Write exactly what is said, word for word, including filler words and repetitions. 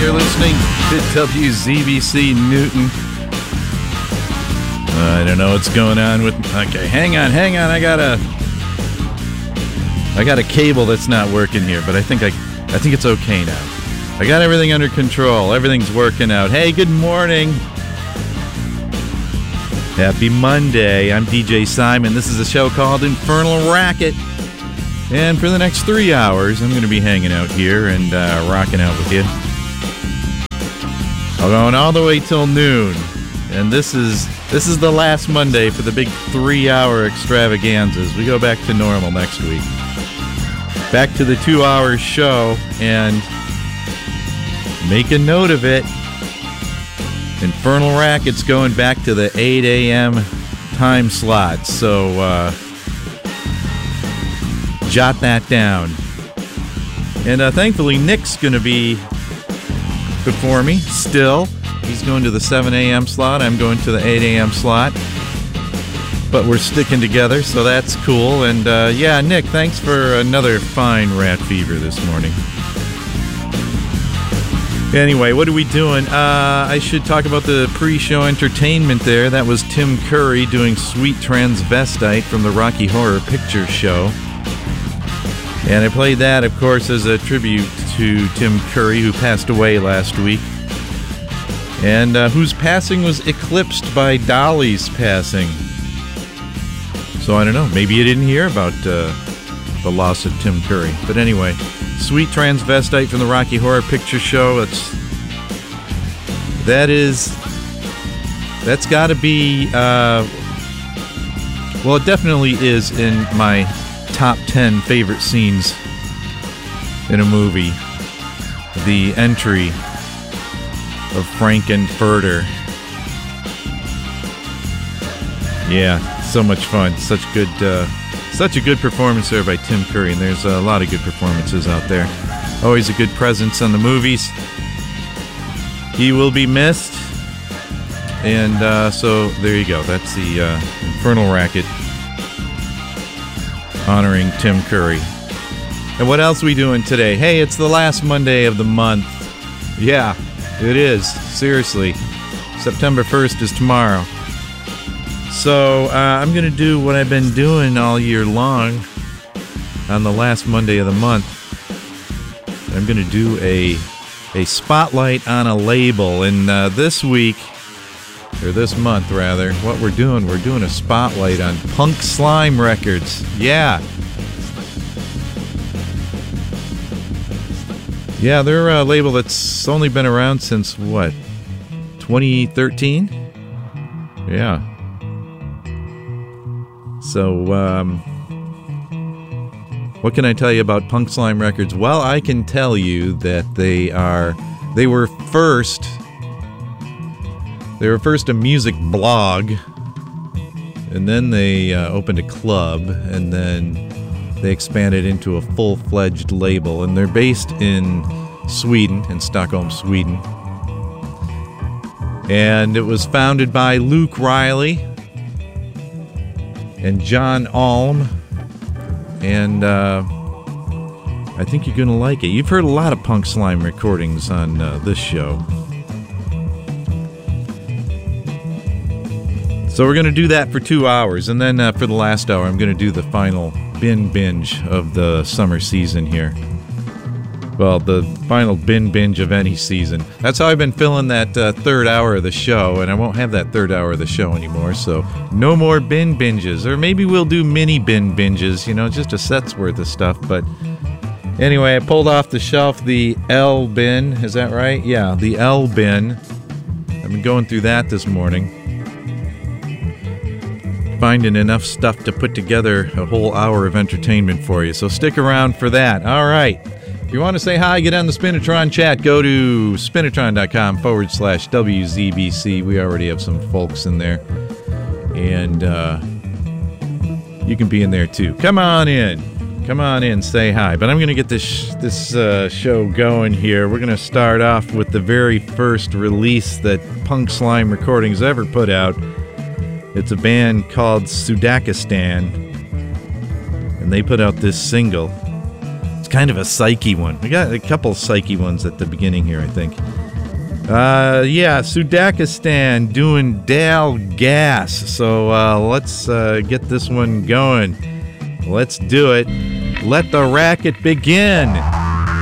You're listening to W Z B C Newton. Uh, I don't know what's going on with... Okay, hang on, hang on. I got a... I got a cable that's not working here, but I think I, I think it's okay now. I got everything under control. Everything's working out. Hey, good morning. Happy Monday. I'm D J Simon. This is a show called Infernal Racket. And for the next three hours, I'm going to be hanging out here and uh, rocking out with you. I'm going all the way till noon. And this is this is the last Monday for the big three-hour extravaganzas. We go back to normal next week. Back to the two-hour show, and make a note of it. Infernal Racket's going back to the eight a.m. time slot, so uh, jot that down. And uh, thankfully, Nick's going to be before me still. He's going to the seven a.m. slot. I'm going to the eight a.m. slot. But we're sticking together, so that's cool. And uh, yeah, Nick, thanks for another fine Rat Fever this morning. Anyway, what are we doing? Uh, I should talk about the pre-show entertainment there. That was Tim Curry doing Sweet Transvestite from the Rocky Horror Picture Show. And I played that, of course, as a tribute to Tim Curry, who passed away last week. And uh, whose passing was eclipsed by Dolly's passing. So I don't know, maybe you didn't hear about uh, the loss of Tim Curry. But anyway, Sweet Transvestite from the Rocky Horror Picture Show. It's, that is, that's got to be, uh, well, it definitely is in my top ten favorite scenes in a movie. The entry of Frank-N-Furter. Yeah, so much fun. Such good, uh, such a good performance there by Tim Curry, and there's a lot of good performances out there. Always a good presence on the movies. He will be missed, and uh, so there you go. That's the uh, Infernal Racket honoring Tim Curry. And what else are we doing today? Hey, it's the last Monday of the month. Yeah, it is. Seriously. September first is tomorrow. So uh, I'm going to do what I've been doing all year long on the last Monday of the month. I'm going to do a a spotlight on a label. And uh, this week, or this month rather, what we're doing, we're doing a spotlight on Punk Slime Records. Yeah. Yeah, they're a label that's only been around since, what, twenty thirteen? Yeah. So, um, what can I tell you about Punk Slime Records? Well, I can tell you that they are, they were first, they were first a music blog, and then they uh, opened a club, and then they expanded into a full-fledged label, and they're based in Sweden, in Stockholm, Sweden. And it was founded by Luke Riley and John Alm, and uh, I think you're going to like it. You've heard a lot of Punk Slime recordings on uh, this show. So we're going to do that for two hours, and then uh, for the last hour, I'm going to do the final bin binge of the summer season here. Well, the final bin binge of any season. That's how I've been filling that uh, third hour of the show, and I won't have that third hour of the show anymore, so no more bin binges. Or maybe we'll do mini bin binges, you know, just a set's worth of stuff. But anyway, I pulled off the shelf the L bin. Is that right? Yeah, the L bin. I've been going through that this morning, finding enough stuff to put together a whole hour of entertainment for you. So stick around for that. All right. If you want to say hi, get on the Spinatron chat. Go to spinatron.com forward slash WZBC. We already have some folks in there. And uh, you can be in there too. Come on in. Come on in, say hi. But I'm going to get this this uh, show going here. We're going to start off with the very first release that Punk Slime Recordings ever put out. It's a band called Sudakistan, and they put out this single It's kind of a psyche one. We got a couple psyche ones at the beginning here, I think. Uh, yeah, Sudakistan doing Dal Gas. So uh, let's uh, get this one going. Let's do it. Let the racket begin.